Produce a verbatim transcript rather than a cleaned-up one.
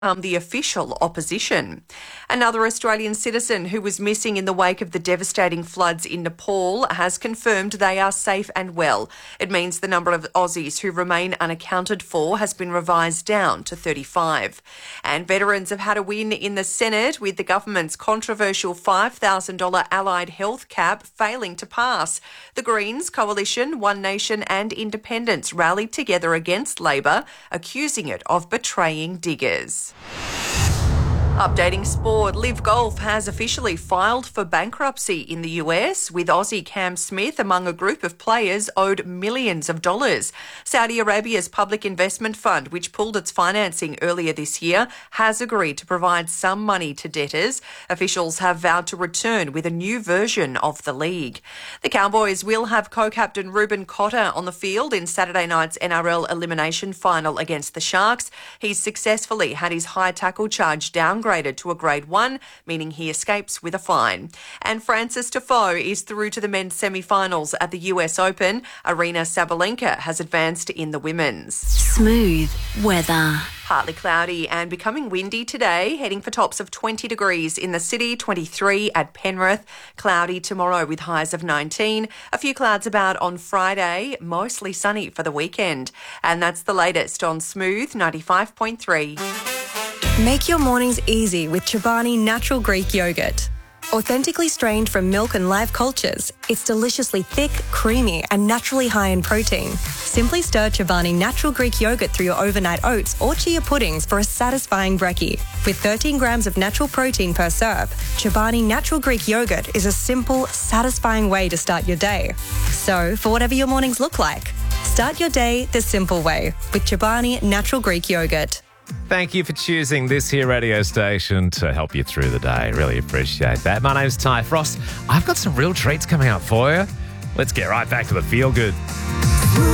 Um, the official opposition. Another Australian citizen who was missing in the wake of the devastating floods in Nepal has confirmed they are safe and well. It means the number of Aussies who remain unaccounted for has been revised down to thirty-five. And veterans have had a win in the Senate with the government's controversial five thousand dollars allied health cap failing to pass. The Greens, Coalition, One Nation and Independents rallied together against Labor, accusing it of betraying diggers. Updating sport, Liv Golf has officially filed for bankruptcy in the U S, with Aussie Cam Smith among a group of players owed millions of dollars. Saudi Arabia's public investment fund, which pulled its financing earlier this year, has agreed to provide some money to debtors. Officials have vowed to return with a new version of the league. The Cowboys will have co-captain Ruben Cotter on the field in Saturday night's N R L elimination final against the Sharks. He's successfully had his high tackle charge downgraded to a grade one, meaning he escapes with a fine. And Frances Tiafoe is through to the men's semi-finals at the U S Open. Arina Sabalenka has advanced in the women's. Smooth weather. Partly cloudy and becoming windy today, heading for tops of twenty degrees in the city, twenty-three at Penrith. Cloudy tomorrow with highs of nineteen. A few clouds about on Friday, mostly sunny for the weekend. And that's the latest on Smooth ninety-five point three. Make your mornings easy with Chobani Natural Greek Yogurt. Authentically strained from milk and live cultures, it's deliciously thick, creamy and naturally high in protein. Simply stir Chobani Natural Greek Yogurt through your overnight oats or chia puddings for a satisfying brekkie. With thirteen grams of natural protein per serve, Chobani Natural Greek Yogurt is a simple, satisfying way to start your day. So, for whatever your mornings look like, start your day the simple way with Chobani Natural Greek Yogurt. Thank you for choosing this here radio station to help you through the day. Really appreciate that. My name's Ty Frost. I've got some real treats coming up for you. Let's get right back to the feel good.